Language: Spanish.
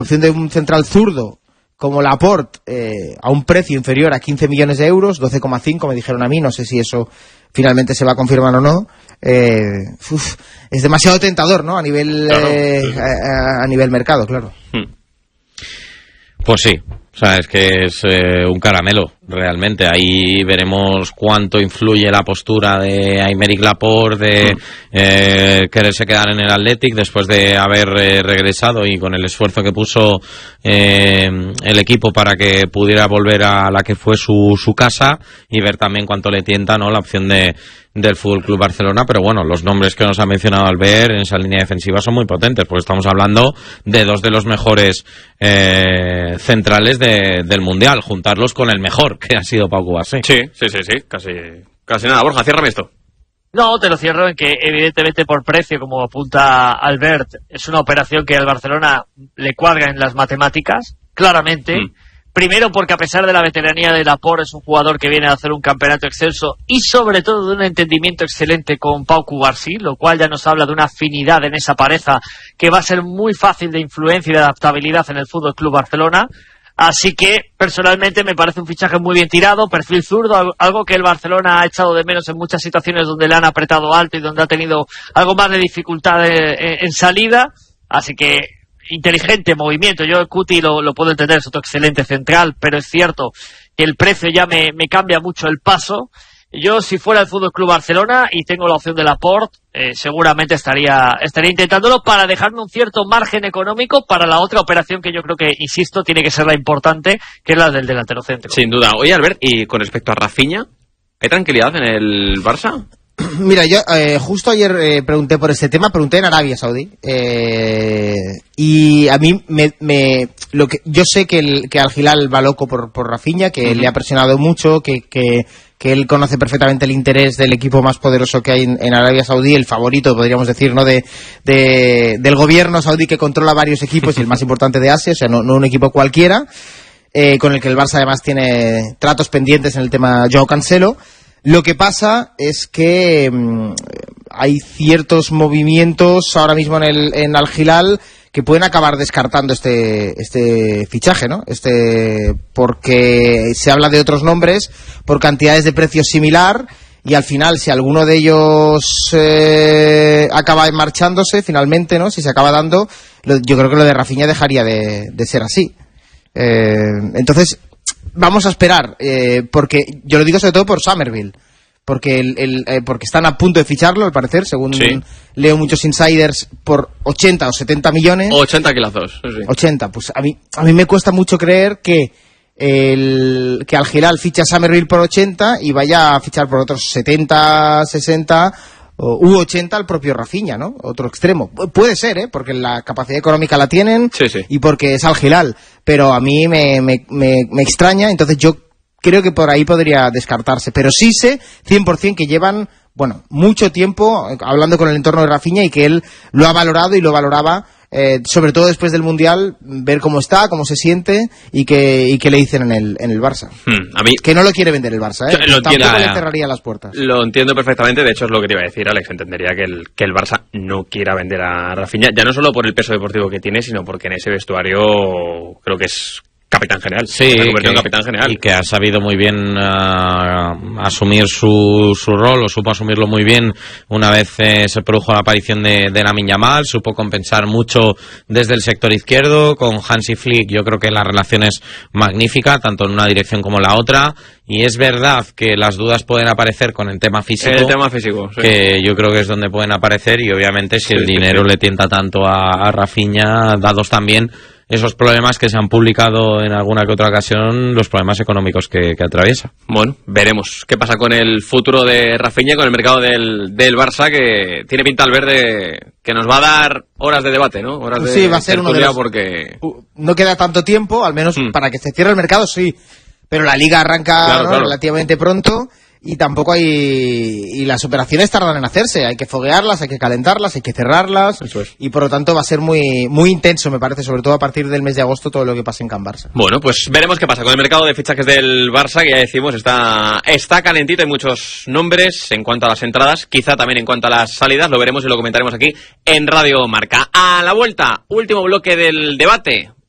opción de un central zurdo como Laporte a un precio inferior a 15 millones de euros, 12,5 me dijeron a mí, no sé si eso finalmente se va a confirmar o no. Es demasiado tentador, ¿no? A nivel a nivel mercado, claro. Pues sí, o sea, es que es un caramelo, realmente. Ahí veremos cuánto influye la postura de Aymeric Laporte de quererse quedar en el Athletic después de haber regresado y con el esfuerzo que puso el equipo para que pudiera volver a la que fue su casa, y ver también cuánto le tienta, ¿no?, la opción del Fútbol Club Barcelona. Pero bueno, los nombres que nos ha mencionado Albert en esa línea defensiva son muy potentes, porque estamos hablando de dos de los mejores centrales del Mundial, juntarlos con el mejor, que ha sido Pau Cubarsí. Sí, casi nada. Borja, ciérrame esto. No, te lo cierro en que evidentemente por precio, como apunta Albert, es una operación que al Barcelona le cuadra en las matemáticas, claramente. Primero porque a pesar de la veteranía de Laporte es un jugador que viene a hacer un campeonato excelso y sobre todo de un entendimiento excelente con Pau Cubarsí, lo cual ya nos habla de una afinidad en esa pareja que va a ser muy fácil de influencia y de adaptabilidad en el Fútbol Club Barcelona. Así que personalmente me parece un fichaje muy bien tirado, perfil zurdo, algo que el Barcelona ha echado de menos en muchas situaciones donde le han apretado alto y donde ha tenido algo más de dificultad en salida. Así que inteligente movimiento. Yo Cuti lo puedo entender, es otro excelente central, pero es cierto que el precio ya me cambia mucho el paso. Yo, si fuera el Fútbol Club Barcelona y tengo la opción de Laporte, seguramente estaría intentándolo para dejarme un cierto margen económico para la otra operación que yo creo que, insisto, tiene que ser la importante, que es la del delantero centro. Sin duda. Oye, Albert, y con respecto a Rafinha, ¿hay tranquilidad en el Barça? Mira, yo justo ayer pregunté por este tema, pregunté en Arabia Saudí, y a mí yo sé que Al Hilal va loco por Rafinha, que le ha presionado mucho, que él conoce perfectamente el interés del equipo más poderoso que hay en Arabia Saudí, el favorito, podríamos decir, ¿no?, del gobierno saudí, que controla varios equipos y el más importante de Asia, o sea, no un equipo cualquiera, con el que el Barça además tiene tratos pendientes en el tema Joao Cancelo. Lo que pasa es que hay ciertos movimientos ahora mismo en Al Hilal que pueden acabar descartando este fichaje, ¿no? Porque se habla de otros nombres por cantidades de precios similar, y al final, si alguno de ellos acaba marchándose finalmente, ¿no?, si se acaba dando, yo creo que lo de Rafinha dejaría de ser así. Entonces vamos a esperar, porque yo lo digo sobre todo por Summerville, porque porque están a punto de ficharlo, al parecer, según leo muchos insiders, por 80 o 70 millones. 80 kilazos. Sí. 80, pues a mí me cuesta mucho creer que Al Hilal ficha a Summerville por 80 y vaya a fichar por otros 70, 60 u 80 al propio Rafinha, ¿no? Otro extremo. Puede ser, porque la capacidad económica la tienen, y porque es Al Hilal, pero a mí me extraña. Entonces yo creo que por ahí podría descartarse, pero sí sé 100% que llevan, mucho tiempo hablando con el entorno de Rafinha, y que él lo ha valorado y lo valoraba, sobre todo después del Mundial, ver cómo está, cómo se siente y qué le dicen en el Barça. A mí, que no lo quiere vender el Barça, tampoco le cerraría las puertas. Lo entiendo perfectamente, de hecho es lo que te iba a decir, Alex. Entendería que el Barça no quiera vender a Rafinha, ya no solo por el peso deportivo que tiene, sino porque en ese vestuario creo que es capitán general. Sí, se ha convertido en capitán general. Y que ha sabido muy bien asumir su rol, o supo asumirlo muy bien una vez se produjo la aparición de Lamine Yamal. Supo compensar mucho desde el sector izquierdo. Con Hansi Flick yo creo que la relación es magnífica, tanto en una dirección como en la otra. Y es verdad que las dudas pueden aparecer con el tema físico. El tema físico, sí. Que yo creo que es donde pueden aparecer, y obviamente si el dinero le tienta tanto a Rafinha, dados también esos problemas que se han publicado en alguna que otra ocasión, los problemas económicos que atraviesa. Bueno, veremos qué pasa con el futuro de Rafinha, con el mercado del Barça, que tiene pinta al verde que nos va a dar horas de debate, ¿no? Horas de va a ser uno de los... porque no queda tanto tiempo, al menos para que se cierre el mercado, sí. Pero la liga arranca relativamente pronto, y tampoco y las operaciones tardan en hacerse. Hay que foguearlas, hay que calentarlas, hay que cerrarlas. Eso es. Y por lo tanto va a ser muy, muy intenso, me parece, sobre todo a partir del mes de agosto, todo lo que pase en Can Barça. Bueno, pues veremos qué pasa con el mercado de fichajes del Barça, que ya decimos está calentito. Hay muchos nombres en cuanto a las entradas, quizá también en cuanto a las salidas. Lo veremos y lo comentaremos aquí en Radio Marca. A la vuelta, último bloque del debate.